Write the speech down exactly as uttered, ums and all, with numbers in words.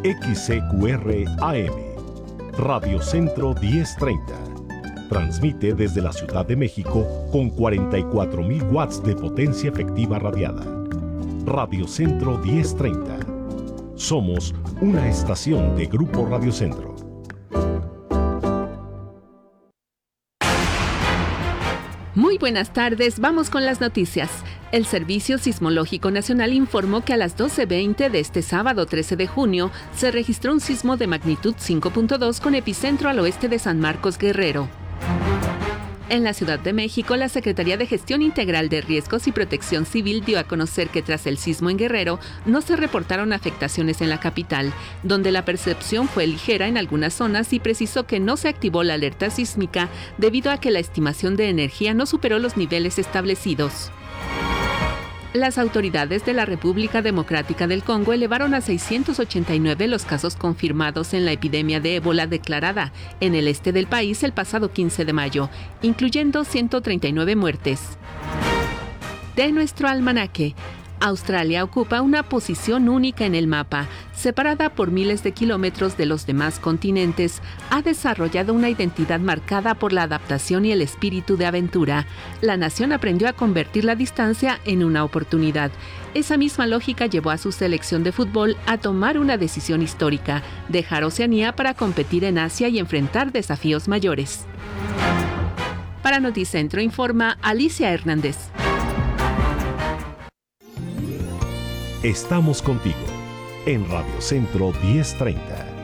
X C Q R A M, Radio Centro diez treinta. Transmite desde la Ciudad de México con cuarenta y cuatro mil watts de potencia efectiva radiada. Radio Centro diez treinta. Somos una estación de Grupo Radio Centro. Muy buenas tardes, vamos con las noticias. El Servicio Sismológico Nacional informó que a las doce veinte de este sábado trece de junio se registró un sismo de magnitud cinco punto dos con epicentro al oeste de San Marcos, Guerrero. En la Ciudad de México, la Secretaría de Gestión Integral de Riesgos y Protección Civil dio a conocer que tras el sismo en Guerrero no se reportaron afectaciones en la capital, donde la percepción fue ligera en algunas zonas, y precisó que no se activó la alerta sísmica debido a que la estimación de energía no superó los niveles establecidos. Las autoridades de la República Democrática del Congo elevaron a seiscientos ochenta y nueve los casos confirmados en la epidemia de ébola declarada en el este del país el pasado quince de mayo, incluyendo ciento treinta y nueve muertes. De nuestro almanaque, Australia ocupa una posición única en el mapa, separada por miles de kilómetros de los demás continentes. Ha desarrollado una identidad marcada por la adaptación y el espíritu de aventura. La nación aprendió a convertir la distancia en una oportunidad. Esa misma lógica llevó a su selección de fútbol a tomar una decisión histórica: dejar Oceanía para competir en Asia y enfrentar desafíos mayores. Para Noticentro informa Alicia Hernández. Estamos contigo en Radio Centro diez treinta.